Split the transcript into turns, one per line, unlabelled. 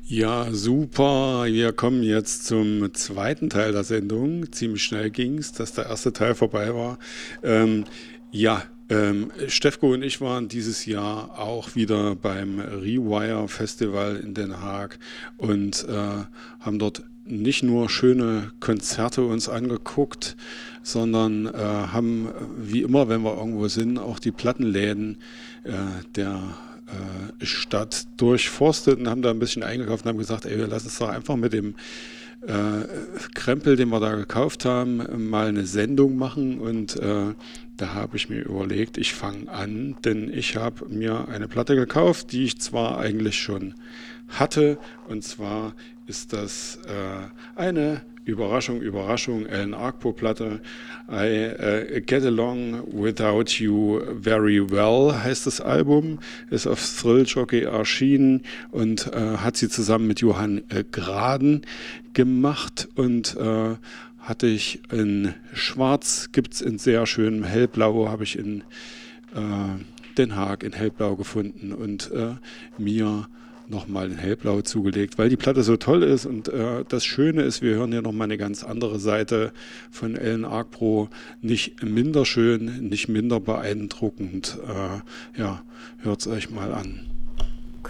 Ja, super. Wir kommen jetzt zum zweiten Teil der Sendung. Ziemlich schnell ging's, dass der erste Teil vorbei war. Ähm, Steffko und ich waren dieses Jahr auch wieder beim Rewire Festival in Den Haag und haben dort nicht nur schöne Konzerte uns angeguckt, sondern haben wie immer, wenn wir irgendwo sind, auch die Plattenläden der Stadt durchforstet und haben da ein bisschen eingekauft und haben gesagt, ey, wir lassen uns doch einfach mit dem Krempel, den wir da gekauft haben, mal eine Sendung machen. Und da habe ich mir überlegt, ich fange an, denn ich habe mir eine Platte gekauft, die ich zwar eigentlich schon hatte. Und zwar ist das eine Überraschung, Überraschung, Alan Arco-Platte. Get Along Without You Very Well heißt das Album, ist auf Thrill Jockey erschienen und hat sie zusammen mit Johann Graden gemacht und hatte ich in Schwarz, gibt es in sehr schönem Hellblau, habe ich in Den Haag in Hellblau gefunden und mir nochmal in Hellblau zugelegt, weil die Platte so toll ist und das Schöne ist, wir hören hier nochmal eine ganz andere Seite von Alan Arco, nicht minder schön, nicht minder beeindruckend, ja, hört es euch mal an.